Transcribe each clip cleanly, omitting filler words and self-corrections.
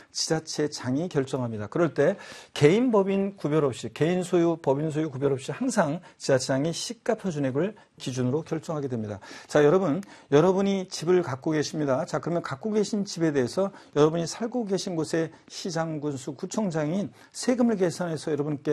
지자체장이 결정합니다. 그럴 때 개인 법인 구별 없이, 개인 소유, 법인 소유 구별 없이 항상 지자체장이 시가 표준액을 기준으로 결정하게 됩니다. 자, 여러분이 집을 갖고 계십니다. 자, 그러면 갖고 계신 집에 대해서 여러분이 살고 계신 곳의 시장, 군수, 구청장이 세금을 계산해서 여러분께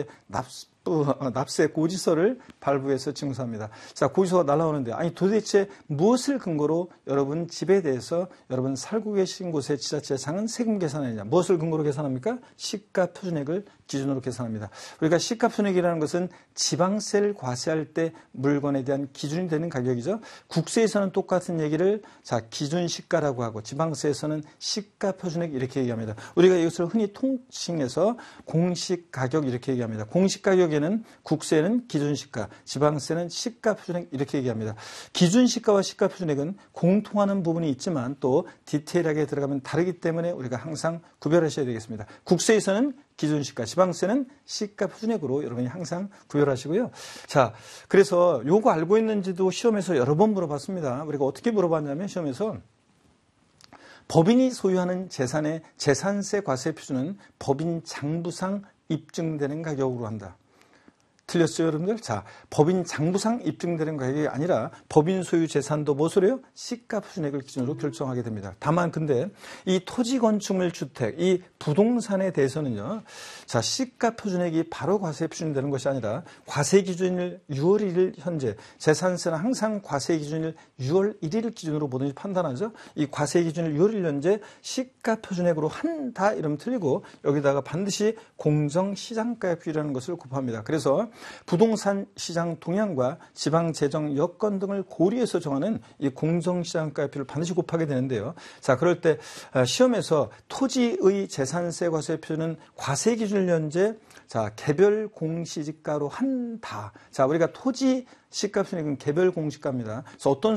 납세 고지서를 발부해서 징수합니다. 자, 고지서가 날라오는데, 아니 도대체 무엇을 근거로 여러분 집에 대해서 여러분 살고 계신 곳의 지자체장은 세금 계산하느냐? 무엇을 근거로 계산합니까? 시가 표준액을 기준으로 계산합니다. 우리가 시가 표준액이라는 것은 지방세를 과세할 때 물건에 대한 기준이 되는 가격이죠. 국세에서는 똑같은 얘기를 기준시가라고 하고 지방세에서는 시가 표준액 이렇게 얘기합니다. 우리가 이것을 흔히 통칭해서 공시가격 이렇게 얘기합니다. 공시가격에는 국세는 기준시가, 지방세는 시가 표준액 이렇게 얘기합니다. 기준시가와 시가 표준액은 공통하는 부분이 있지만 또 디테일하게 들어가면 다르기 때문에 우리가 항상 구별하셔야 되겠습니다. 국세에서는 기준시가, 지방세는 시가 표준액으로 여러분이 항상 구별하시고요. 자, 그래서 요거 알고 있는지도 시험에서 여러 번 물어봤습니다. 우리가 어떻게 물어봤냐면 시험에서 법인이 소유하는 재산의 재산세 과세 표준은 법인 장부상 입증되는 가격으로 한다. 틀렸어요, 여러분들? 자, 법인 장부상 입증되는 가격이 아니라 법인 소유 재산도 무엇을 해요? 시가 표준액을 기준으로 결정하게 됩니다. 다만 근데 이 토지 건축물 주택, 이 부동산에 대해서는요. 자, 시가 표준액이 바로 과세 표준되는 것이 아니라 과세 기준일 6월 1일 현재 재산세는 항상 과세 기준일 6월 1일 기준으로 뭐든지 판단하죠. 이 과세 기준일 6월 1일 현재 시가 표준액으로 한다 이러면 틀리고 여기다가 반드시 공정시장가액비율이라는 것을 곱합니다. 그래서 부동산 시장 동향과 지방 재정 여건 등을 고려해서 정하는 이 공정시장가액비율을 반드시 곱하게 되는데요. 자, 그럴 때 시험에서 토지의 재산세 과세 표준은 과세 기준일 현재 개별 공시지가로 한다. 자, 우리가 토지 시가 표준액은 개별 공시가입니다. 그래서 어떤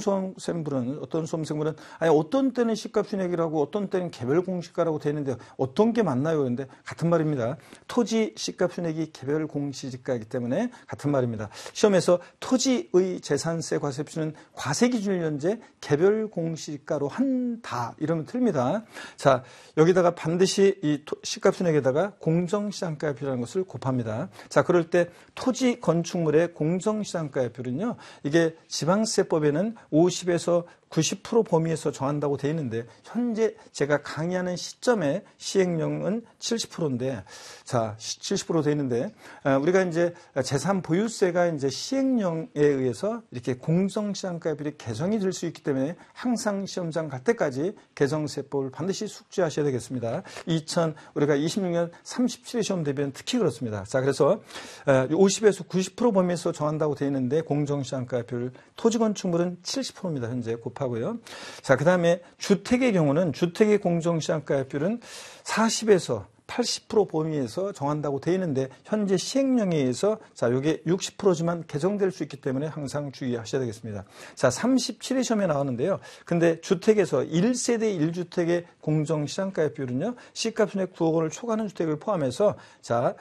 수험생분은 아니 어떤 때는 시가 표준액이라고 어떤 때는 개별 공시가라고 되어 있는데 어떤 게 맞나요? 그런데 같은 말입니다. 토지 시가 표준액이 개별 공시지가이기 때문에 같은 말입니다. 시험에서 토지의 재산세 과세 표준은 과세 기준일 현재 개별 공시지가로 한다. 이러면 틀립니다. 자, 여기다가 반드시 이 시가 표준액에다가 공정시장가액비율이라는 것을 곱합니다. 자, 그럴 때 토지 건축물의 공정시장가액비율 은요, 이게 지방세법에는 50에서 90% 범위에서 정한다고 되어 있는데 현재 제가 강의하는 시점에 시행령은 70%인데 자, 70% 되어 있는데 우리가 이제 재산 보유세가 이제 시행령에 의해서 이렇게 공정시장가액비율이 개정이 될 수 있기 때문에 항상 시험장 갈 때까지 개정세법을 반드시 숙지하셔야 되겠습니다. 우리가 26년 37회 시험 대비는 특히 그렇습니다. 자, 그래서 50에서 90% 범위에서 정한다고 되어 있는데 공정시장가액비율 토지 건축물은 70%입니다. 현재 곱하고요. 자, 그다음에 주택의 경우는 주택의 공정시장가액비율은 40에서 80% 범위에서 정한다고 되어 있는데 현재 시행령에 의해서 자, 이게 60%지만 개정될 수 있기 때문에 항상 주의하셔야 되겠습니다. 자, 37회 시험에 나왔는데요. 근데 주택에서 1세대 1주택의 공정시장가액비율은요. 시가표준액 9억 원을 초과하는 주택을 포함해서 자,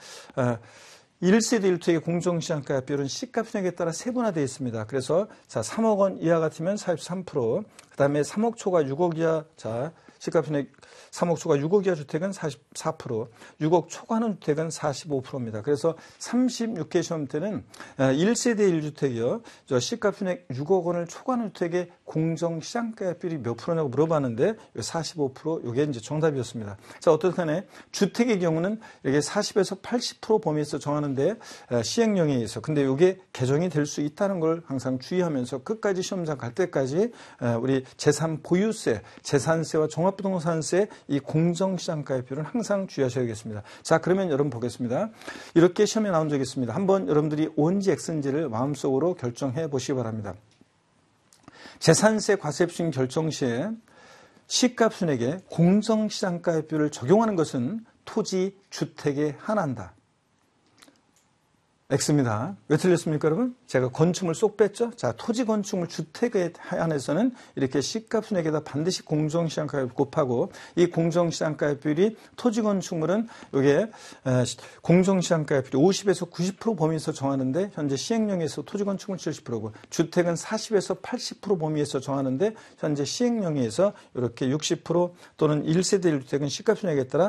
1세대 1주택의 공정시장가액비율은 시가표준액에 따라 세분화되어 있습니다. 그래서 자, 3억 원 이하 같으면 43%, 그다음에 3억 초과 6억 이하 자, 시가표준액 3억 초과 6억 이하 주택은 44%, 6억 초과하는 주택은 45%입니다. 그래서 36개 시험 때는 1세대 1주택이요. 시가표준액 6억 원을 초과하는 주택의 공정시장가액비율이 몇 프로냐고 물어봤는데 45% 이게 이제 정답이었습니다. 자, 어떻든 간에 주택의 경우는 이게 40에서 80% 범위에서 정하는데 시행령에 의해서 근데 이게 개정이 될 수 있다는 걸 항상 주의하면서 끝까지 시험장 갈 때까지 우리 재산 보유세, 재산세와 종합부동산세 이 공정시장가액비율은 항상 주의하셔야겠습니다. 자, 그러면 여러분 보겠습니다. 이렇게 시험에 나온 적이 있습니다. 한번 여러분들이 O인지 X인지를 마음속으로 결정해 보시기 바랍니다. 재산세 과세 표준 결정 시에 시가표준액에 공정시장가액비율을 적용하는 것은 토지, 주택에 한한다. X입니다. 왜 틀렸습니까, 여러분? 제가 건축물 쏙 뺐죠? 자, 토지 건축물 주택에 한해서는 이렇게 시가표준액에다 반드시 공정시장가액 곱하고 이 공정시장가액비율이 토지 건축물은 이게 공정시장가액비율이 50에서 90% 범위에서 정하는데 현재 시행령에서 토지 건축물 70%고 주택은 40에서 80% 범위에서 정하는데 현재 시행령에서 이렇게 60% 또는 1세대 1주택은 시가표준액에 따라